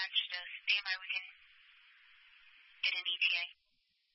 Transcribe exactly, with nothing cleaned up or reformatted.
Understood. Stand by. We can get an E T A.